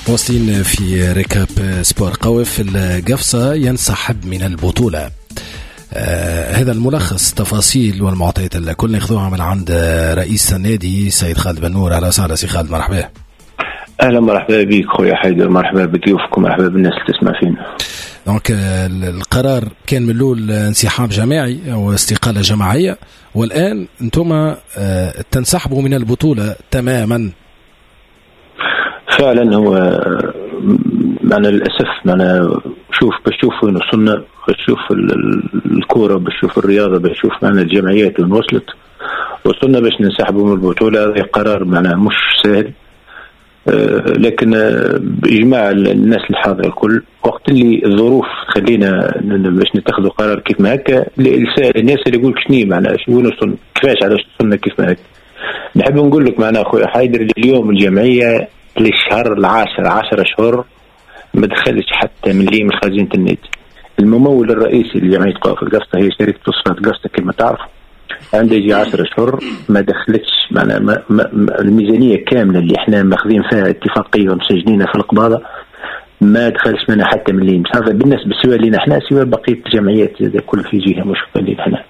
واصلين في ركاب سبور قوي. في القفصة ينسحب من البطولة. هذا الملخص تفاصيل والمعطيات الكل ناخذوها من عند رئيس النادي سيد خالد بن نور. على وسهلا سي خالد، مرحبا. اهلا مرحبا بك خويا حيدر، مرحبا بضيوفكم، مرحبا بالناس اللي تسمع فينا. دونك القرار كان من الاول انسحاب جماعي او استقالة جماعية، والان انتم تنسحبوا من البطولة تماما. فعلا هو معنا للاسف، معنا بشوف وين وصلنا، بشوف الكوره، بشوف الرياضه، بشوف معنا الجمعيات وين وصلنا باش ننسحبوا من البطوله. هذا قرار معنا مش سهل، لكن باجماع الناس الحاضره الكل، وقت اللي الظروف خلينا باش نتخذوا قرار كيف ما هكا، الناس اللي يقول شنو معنا وين وصلنا، كيفاش علاش وصلنا كيف ما هكا. نحب نقول لك معنا اخويا حيدر، اليوم الجمعيه للشهر العاشر 10 أشهر ما دخلتش حتى مليم من خزينة النادي. الممول الرئيسي لجمعية قوافل قفصة هي شركة تصفيات قفصة كما تعرف، عنده يجي 10 أشهر ما دخلتش معنا الميزانية كاملة اللي احنا ماخذين فيها اتفاقية ومسجلينها في القباضة، ما دخلش منها حتى مليم. هذا بالنسبة سواء لنا احنا سواء بقية الجمعيات كل في جهة مش لنا احنا.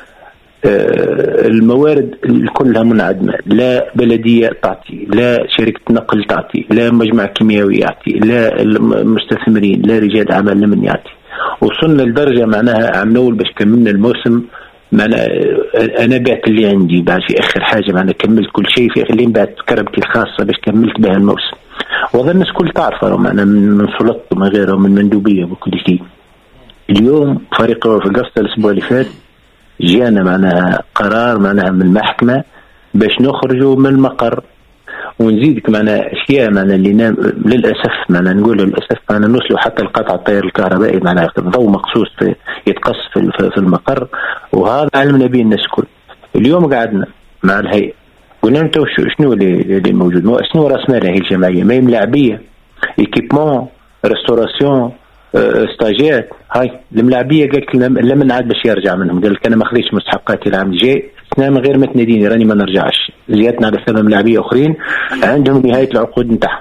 الموارد كلها منعدمة، لا بلدية تعطي، لا شركة نقل تعطي، لا مجمع كيميائي يعطي، لا المستثمرين، لا رجال أعمال لمن يعطي. وصلنا لدرجة معناها عم نقول باش كملنا الموسم، أنا بعت اللي عندي بعد في آخر حاجة، معنا كملت كل شيء في آخر، بعت كربتي الخاصة باش كملت بها الموسم. وظن الناس كل تعرفه معنا من سلطة ومن غيره ومن مندوبية وكل شيء. اليوم فريق في قفصة الأسبوع اللي فات جانا معناها قرار معناها من المحكمة باش نخرجوا من المقر، ونزيدك معناها أشياء معناها اللي للأسف معناها نقول للأسف معناها نوصلوا حتى القطع التيار الكهربائي معناها الضوء مقصوص يتقص في المقر، وهذا علمنا به الناس كل. اليوم قعدنا مع الهيئة قلنا انتوا شنو اللي موجود، شنو راس مالها هي الجمعية؟ ما هي ملاعبية، إيكيبمون، ريستوراسيون، استاجات. هاي الملاعبيه قالت لما نعاد باش يرجع منهم، قال لك انا ما اخذيش مستحقاتي العام الجاي، اثنين من غير ما تناديني راني ما نرجعش. زيادتنا على 7 ملاعبيه اخرين عندهم نهايه العقود نتاعهم.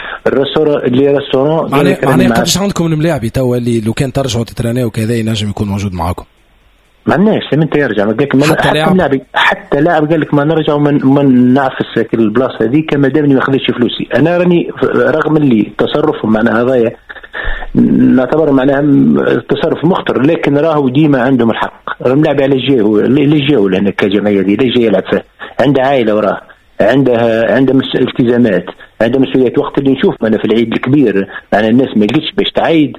الريستورون معناها قداش عندكم الملاعبي توا اللي لو كان ترجعوا تتراناو وكذا ينجم يكون موجود معاكم؟ ما لناش لما انت يرجع، قال لك حتى لاعب قال لك ما نرجع ومن نعفس البلاصه هذيك ما دامني ما اخذتش فلوسي. انا راني رغم اللي تصرفهم معنا هذايا نعتبر معناها تصرف مخطر، لكن راهو ديما عندهم الحق. الملاعب على الجو لأن كجمعية دي ليش جاي يلعب فيها، عنده عائلة وراه، عنده التزامات، عنده مسؤوليات. وقت اللي نشوف أنا في العيد الكبير معناها الناس ما لقيتش باش تعيد،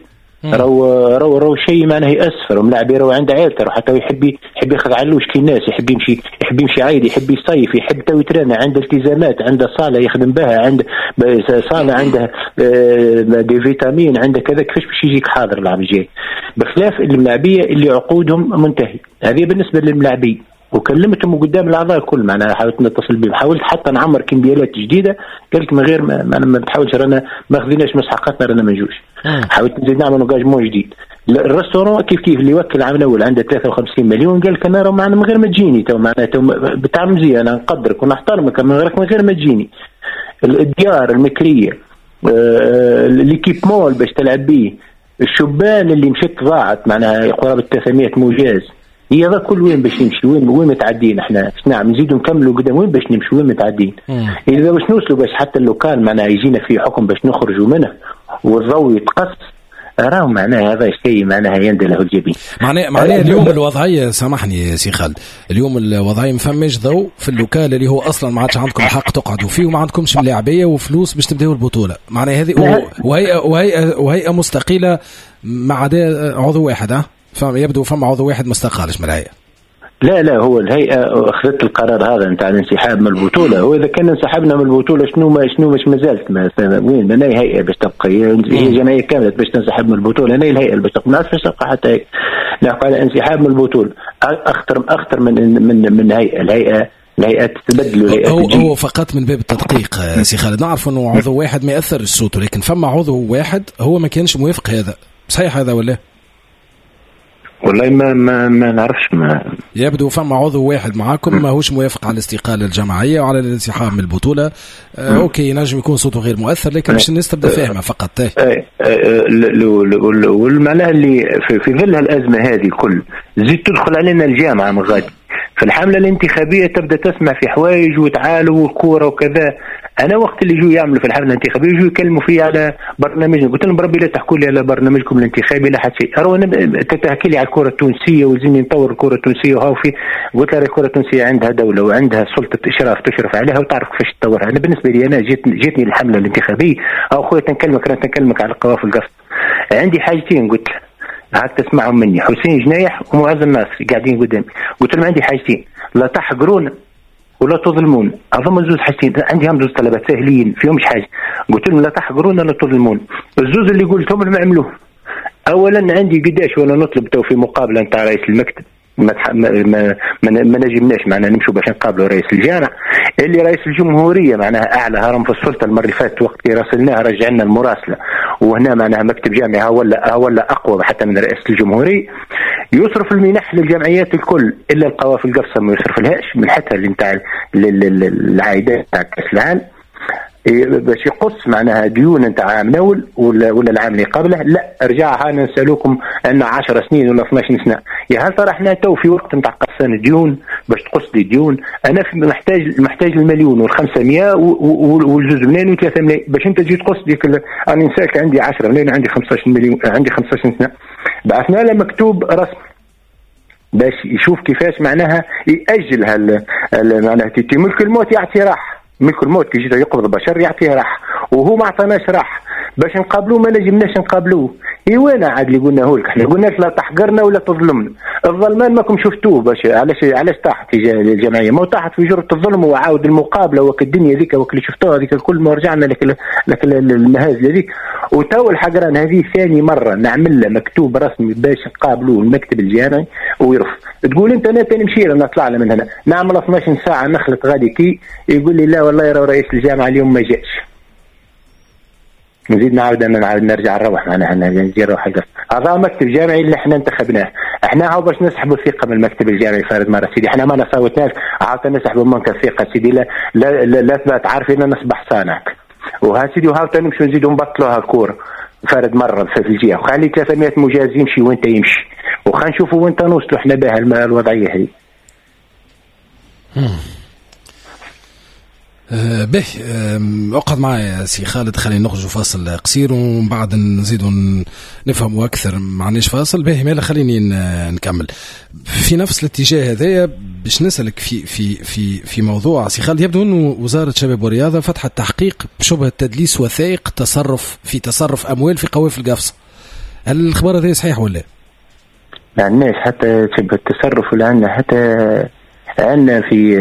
رو شيء معناه يأسفر. وملاعب يرو عنده عائلته، حتى يحب ياخذ علوش كي الناس، يحب يمشي عادي، يحب يصيف، يحب تو يترنى، عنده التزامات، عنده صالة يخدم بها، عنده صالة، عنده دي فيتامين، عنده كذا. كيفاش باش يجيك حاضر العام الجاي؟ بخلاف الملاعبية اللي عقودهم منتهي. هذه بالنسبة للملاعبين. وكلمتهم قدام الاعضاء الكل معناها، حاولت نتصل بهم، حاولت حتى نعمر كمبيالات جديده، قالت من غير ما تحاولش، رانا ما خذيناش مستحقاتنا، رانا ما نجوش. حاولت نزيد نعمل انجاجمون جديد. الريستورون كيف اللي يوكل العام الاول عنده 53 مليون، قال لك انا راه معنا من غير ما تجيني، تو معناته بتاع مزيان، انا نقدرك ونحترمك من غير ما تجيني. الديار المكريه، ليكيبمون باش تلعب به، الشبان اللي مشت ضاعت معناها قرابه 300 موجاز، هي هذا كل وين باش نمشي، وين متعدين احنا. نعم نزيدوا نكملوا قدام، وين باش نمشي، وين متعدين. اذا باش نوصلوا باش حتى اللوكال معناها يجينا فيه حكم باش نخرجوا منه والضوء يتقص، راهو معناها هذا شيء معناها يندى له الجبين. معناها اليوم الوضعيه، سامحني سي خالد، اليوم الوضعيه ما فماش ضوء في اللوكال اللي هو اصلا ما عادش عندكم الحق تقعدوا فيه، وما عندكمش ملاعبيه وفلوس باش تبداو البطوله. معناها هذه وهيئه مستقيله ما عدا عضو واحد. يبدو فما عضو واحد ما استقالش من الهيئة. لا هو الهيئة أخذت القرار هذا نتاع الانسحاب من البطولة. وإذا كان انسحبنا من البطولة شنو مش مازالت وين أنا هيئة باش تبقى، هي جمعية كاملة باش تنسحب من البطولة، أنا الهيئة باش تبقى، ما عرفش تبقى حتى هيك. نحكي على انسحاب من البطولة أخطر من الهيئة تتبدل. هو فقط من باب التدقيق سي خالد، نعرف أنه عضو واحد ما يأثر الصوت، لكن فما عضو واحد هو ما كانش موافق. هذا صحيح هذا ولا؟ والله ما نعرفش. يبدو فما عضو واحد معاكم ماهوش موافق على الاستقالة الجماعية وعلى الانسحاب من البطولة. اوكي نجم يكون صوته غير مؤثر لكن باش الناس تبدا فاهمة فقط. والمعنى اللي في ظل الأزمة هذه كل زيد تدخل علينا الجامعة من غادي في الحملة الانتخابية تبدأ تسمع في حوايج وتعالوا والكورة وكذا. أنا وقت اللي يجوا يعملوا في الحملة الانتخابية يجوا يكلموا فيه على برنامجنا، قلت لهم بربي لا تحكوا لي على برنامجكم الانتخابي لا حد شيء. أروى تحكي لي على الكورة التونسية وزيني نطور الكورة التونسية وهاو في. قلت لها الكورة التونسية عندها دولة وعندها سلطة إشراف تشرف عليها وتعرف كيفاش تطورها. أنا بالنسبة لي أنا جيتني الحملة الانتخابية أو خويا تنكلمك على القوافل القصد. عندي حاجتين قلت هاك تسمعهم مني، حسين جنايح ومعز الناصري قاعدين قدامي. قلت لهم عندي حاجتين، لا تحقرون ولا تظلمون. اظن زوز حاجتين عندي، هم زوز طلبات سهلين فيهمش حاجه. قلت لهم لا تحقرون ولا تظلمون. الزوز اللي قلتهم لهم عملوه. اولا عندي قداش وانا نطلب تو في مقابله نتاع رئيس المكتب ما نجمناش معنا نمشوا باش نقابلوا رئيس الجامعه اللي رئيس الجمهوريه معناها اعلى هرم في السلطه. المره اللي فاتت وقت كي راسلناه رجع لنا المراسله، وهنا معناها مكتب جامعي ولا اقوى حتى من رئيس الجمهوريه. يصرف المنح للجمعيات الكل الا القوافل القفصه ما يصرفلهاش من حتى اللي نتاع العائدات تاع كاس العالم باش يقص معناها ديون نتاع عام نول ولا العام اللي قبله. لا ارجعها نسالوكم ان 10 سنين ولا 12 سنه. يا هل ترى احنا تو في وقت نتاع قصان الديون باش تقص لي ديون؟ انا محتاج المليون وال500 والجوز ملايين و3 ملايين باش انت تجي تقص ديك. انا نسالك عندي 10 ملايين عندي 15 مليون عندي 15 سنه. بعثنا له مكتوب رسمي باش يشوف كيفاش معناها يأجل معناها ملك الموت يعطي راح. ملك الموت كي جيت يقبض بشر يعطيه راح وهو ما عطاناش راح باش نقابلوه ما نجمناش نقابلوه. وين عاد اللي قلناه لك؟ احنا قلنا لا تحقرنا ولا تظلمنا. الظلمان ماكم شفتوه باش علاش طاحت في الجمعيه؟ ما طاحت في جرة الظلم وعاود المقابله وك الدنيا ذيك وك اللي شفتوها ذيك الكل ما رجعنا لك المهازل هذيك. وتو الحقران هذه ثاني مره نعمل له مكتوب رسمي باش نقابلوه المكتب الجامعي ويرفض. تقول انت انا تاني مشي انا طلع من هنا نعمل 12 ساعه نخلط غادي كي يقول لي لا والله يرى رئيس الجامعه اليوم ما جاش. نزيد نعاود نرجع نروح معناها نزيد نروح حاجه. هذا مكتب جامعي اللي احنا انتخبناه. احنا هاو باش نسحبوا الثقه من المكتب الجامعي فارد مره سيدي. احنا ما نصوتناش عاود نسحبوا منك الثقه سيدي. لا تبقى عارفين نصبح صانعك وها سيدي. وهاو نمشوا نزيدوا نبطلوها الكوره فارد مره في الجهه وخلي 300 مجاز يمشي وانت يمشي وخا نشوفوا وانت نوصلوا احنا بها الوضعيه هذه. به اقعد معي سي خالد خلينا نخرجوا فاصل قصير ومن بعد نزيدوا نفهموا اكثر. معناش فاصل به مالا خليني نكمل في نفس الاتجاه هذايا باش نسالك في موضوع سي خالد. يبدو انه وزاره الشباب والرياضه فتحت تحقيق بشبهه تدليس وثائق تصرف اموال في قوافل قفصه. هل الخبر هذا صحيح ولا؟ ما عندناش حتى شبه التصرف ولا عندنا في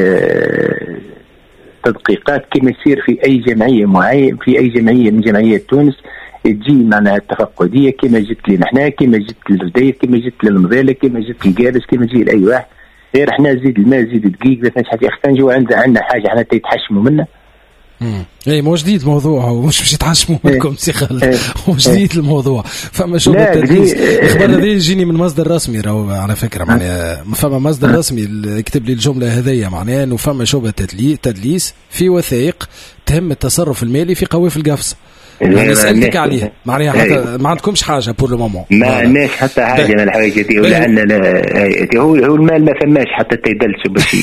تدقيقات كما يصير في اي جمعيه معين في اي جمعيه من جمعيات تونس تجي معناها التفقديه كما جت لنا احنا كما جت للرديف كما جت للمظله كما جت للجالس كما تجي لاي واحد غير احنا زيد الماء زيد دقيق ما فيش حاجه اختنجوا عندنا حاجه احنا يتحشموا منا. اي مو جديد الموضوع ومش باش يتحشموا منكم سي خالد. مو جديد الموضوع. فما شو التدليس الخبر هذا يجيني من مصدر رسمي راهو على فكره معناها فما مصدر رسمي يكتب لي الجمله هذيا معناها انه فما شبهه تدليس في وثائق تهم التصرف المالي في قوافل قفصه. يعني سألتك عليه معناها حتى ما عندكمش حاجه بور لو مومون ما عندناش حتى حاجه من الحاجات دي ولا عندنا هو المال ما فماش حتى تيدلسوا باش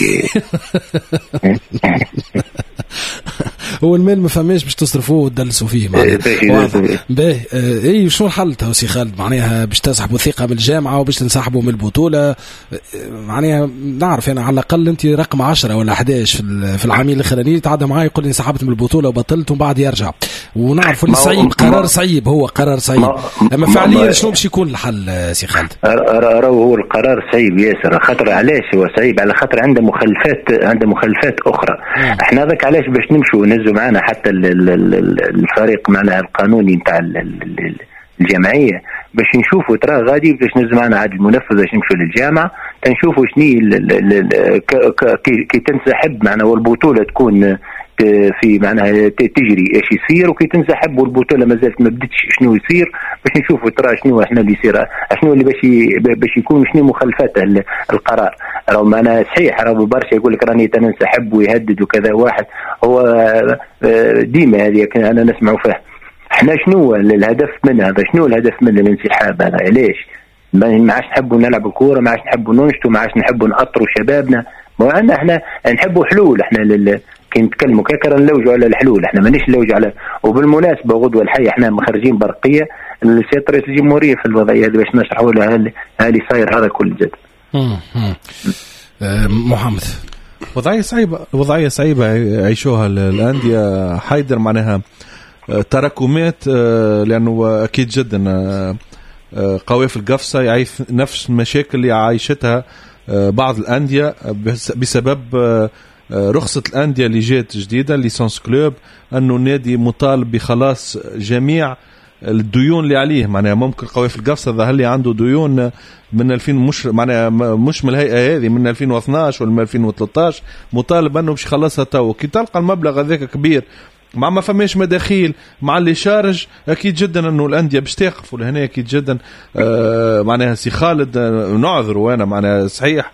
هو المال ما فماش باش تصرفوه وتدلسوا فيه معناها. باهي اي شو الحل تو سي خالد معناها باش تسحبوا ثقه من الجامعه وباش تنسحبوا من البطوله معناها نعرف انا على الاقل انت رقم 10 ولا 11 في العامين الاخرانيين تعدى معايا يقول لي انسحبت من البطوله وبطلت ومن بعد يرجع ونعرف اللي صعيب قرار صعيب هو قرار صعيب. اما فعليا شنو باش يكون الحل سي خالد؟ هو القرار صعيب ياسر. خاطر علاش هو صعيب؟ على خاطر عنده مخالفات اخرى. احنا ذاك علاش باش نمشوا ونهزوا معنا حتى الفريق معنا القانوني نتاع الجمعيه باش نشوفوا ترى غادي باش نهزوا معنا عاد المنفذ باش نمشوا للجامعه تنشوفوا شنو كي تنسحب معنا والبطوله تكون في معناها تجري ايش يصير وكي تنسحب والبطوله ما زالت ما بدتش شنو يصير باش نشوفوا ترى شنو احنا اللي يصير شنو اللي باش يكون شنو مخالفاته القرار. راهو معنا صحيح راهو برشا يقول لك راني تنسحب ويهدد وكذا واحد هو ديما هذه انا نسمعوا فيها. احنا شنو الهدف من هذا؟ شنو الهدف من الانسحاب هذا؟ ليش ما عادش نحبوا نلعب الكوره، ما عادش نحبوا ننشطوا، ما عادش نحبوا نأطروا شبابنا؟ ما احنا نحبوا حلول. احنا كي نتكلموا كاكرا نلوجوا على الحلول، احنا مانيش نلوجوا على. وبالمناسبه غدوه الحي احنا مخرجين برقيه لسيادة رئيس الجمهوريه في الوضعيه هذه باش نشرحوا لها هذه صاير هذا كل جد. محمد، وضعيه صعيبه يعيشوها الانديه حيدر، معناها تراكمات، لانه اكيد جدا قوافل القفصه يعيش نفس المشاكل اللي عايشتها بعض الانديه بسبب رخصة الأندية اللي جات جديدة ليسانس كلوب، أنه النادي مطالب بخلاص جميع الديون اللي عليه. معناها ممكن قوافل القفصة ظهر لي عنده ديون من 2000 مش من الهيئة هذه من 2012 ولا من 2013 مطالب أنه باش يخلصها تو. كي تلقى المبلغ هذاك كبير مع ما فماش مداخيل مع اللي شارج، اكيد جدا انه الانديه باش تقف. ولهنا اكيد جدا معناها سي خالد نعذر، وانا معناها صحيح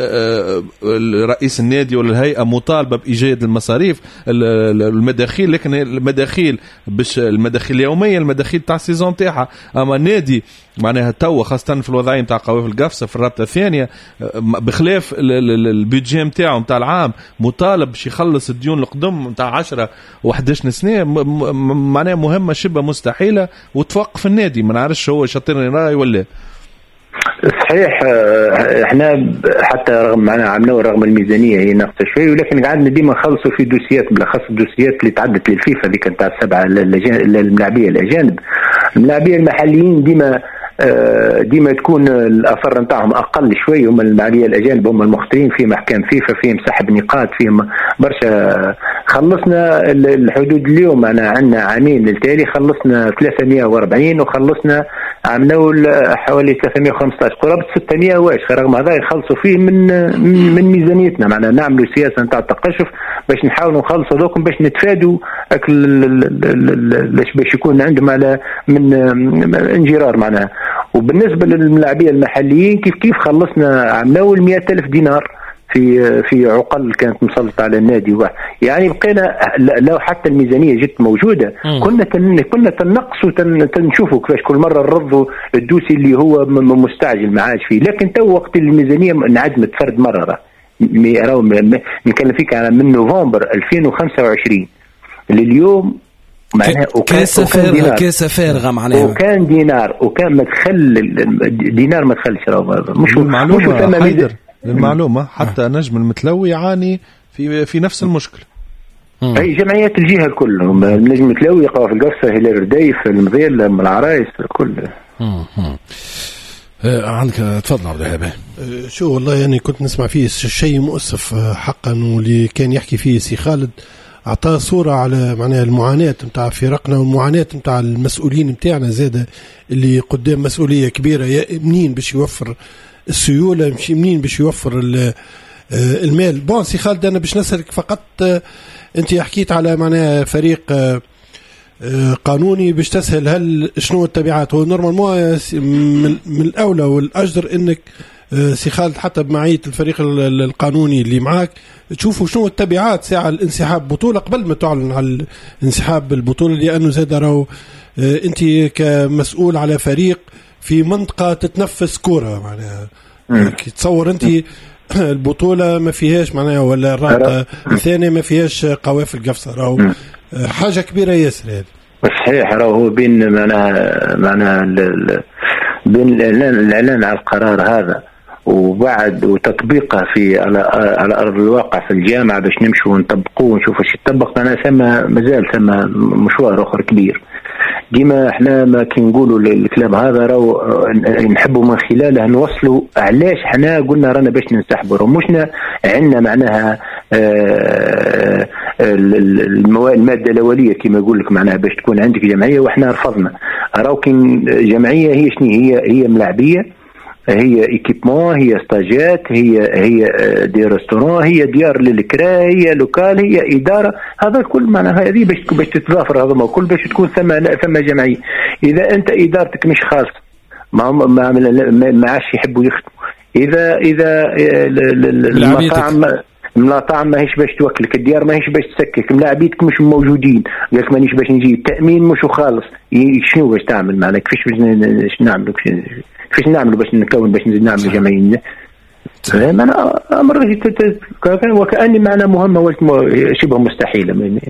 رئيس النادي ولا الهيئه مطالبه بايجاد المصاريف المداخيل، لكن المداخيل باش المداخيل اليوميه، المداخيل تاع السيزون تاعها. اما النادي معناها تو خاصه في الوضعيه نتاع قوافل القفصه في الرابطه الثانيه بخلاف البيدجي نتاعو نتاع العام مطالب باش يخلص الديون القدم نتاع 10 و11 سنه، معناها مهمه شبه مستحيله وتوقف النادي. ما نعرفش هو شاطرني راي ولا صحيح. احنا حتى رغم معنا عملنا رغم الميزانيه هي ناقصه شوي، ولكن قعدنا ديما نخلصوا في دوسيات، بالاخص الدوسيات اللي تعدت للفيفا اللي كانت تاع 7 الملاعبيه الاجانب. الملاعبيه المحليين ديما تكون الاثر نتاعهم اقل شوي. هم الملاعبيه الاجانب هم المخطئين فيهم احكام فيفا، فيهم سحب نقاط، فيهم برشا. خلصنا الحدود اليوم عندنا عامين للتالي خلصنا 340 وخلصنا عملوا حوالي 315 قرابه 600 واش. رغم هذا يخلصوا فيه من ميزانيتنا. معنا نعملوا سياسه نتاع التقشف باش نحاولوا نخلصوا دوكم باش نتفادوا باش يكون عندهم على من انجرار معناها. وبالنسبه للملاعبيه المحليين كيف خلصنا عملوا 100,000 دينار في عقل كانت مسلطة على النادي واحد. يعني بقينا لو حتى الميزانية جت موجودة كنا تنقص وتنشوفوا كيفاش كل مرة نرضوا الدوسي اللي هو مستعجل ما عادش فيه. لكن تو وقت الميزانية انعدمت فرد مرة. نتكلم فيك على من نوفمبر 2025 لليوم معناها كيس فارغة معناها. وكان دينار وكان دينار ما دخلش. مش للمعلومة حتى نجم المتلوي يعاني في نفس المشكلة. أي جمعيات الجهة كلهم، نجم المتلوي، قوافل القفصة، هلال الرديف، المضيل، العرايس، كل. عندك تفضل عبد الوهاب. شو والله يعني كنت نسمع فيه شيء مؤسف حقا، واللي كان يحكي فيه سي خالد أعطاه صورة على معناها المعاناة متاع فرقنا والمعاناة متاع المسؤولين متاعنا زادة اللي قدام مسؤولية كبيرة. منين باش يوفر السيولة، مش منين باش يوفر المال. بون سي خالد أنا باش نسألك فقط، أنت حكيت على معناها فريق قانوني باش تسهل، هل شنو التبعات؟ هو نورمالمون من الأولى والأجدر أنك سي خالد حتى بمعية الفريق القانوني اللي معاك تشوفوا شنو التبعات ساعة الانسحاب بطولة قبل ما تعلن على الانسحاب البطولة، لأنه زاد راهو أنت كمسؤول على فريق في منطقة تتنفس كورة معناها. تصور أنت البطولة ما فيهاش معناها ولا الرابطة الثانية ما فيهاش قوافل قفصة، راهو حاجة كبيرة ياسر هذه. صحيح. راهو بين معناها بين الإعلان على القرار هذا وبعد وتطبيقه على أرض الواقع في الجامعة باش نمشوا ونطبقوه ونشوفوا ايش يطبق. أنا مازال ثم مشوار آخر كبير. ديما احنا ما كي نقولوا الكلام هذا راهو نحبوا من خلاله نوصلوا علاش احنا قلنا رانا باش ننسحبوا. مشنا عندنا معناها المادة الأولية كما يقول لك معناها باش تكون عندك جمعية، واحنا رفضنا. راهو كي جمعية هي شنو هي ملاعبية هي ايكيبمون، هي ستاجات، هي دي ريستورون، هي ديار للكرا، هي لوكال، هي اداره. هذا كل معناها هذه باش تتضافر هذا كل باش تكون ثم جمعيه. اذا انت ادارتك مش خالصه ما عادش يحبوا يخدموا. اذا المطاعم ماهيش باش توكلك، الديار ماهيش باش تسكك، ملاعبيتك مش موجودين، قالك مانيش باش نجي، التامين مش خالص، شنو باش تعمل معنا؟ كيفاش نعملوا باش نكون باش نزيد نعمل جمعيه؟ انا امر وكاني معنا مهمه شبه مستحيله.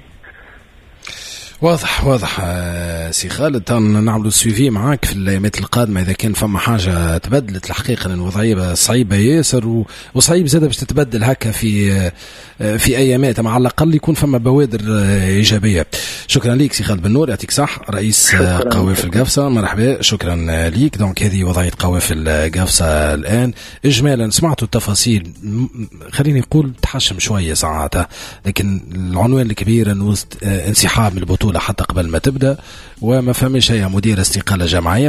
واضح سي خالد. نعملوا سويفي معاك في الايامات القادمه اذا كان فما حاجه تبدلت. الحقيقه الوضعيه صعيبه ياسر وصعيب زاده باش تتبدل هكا في ايامات، مع على الاقل يكون فما بوادر ايجابيه. شكرا ليك سي خالد بن نور، يعطيك صح، رئيس قوافل قفصه. مرحبا، شكرا ليك. دونك هذه وضعيه قوافل قفصه الان اجمالا. سمعتوا التفاصيل، خليني نقول تحشم شويه ساعات، لكن العنوان الكبير انه انسحاب من البطوله حتى قبل ما تبدا، وما فهمش هي مدير استقاله جماعيه.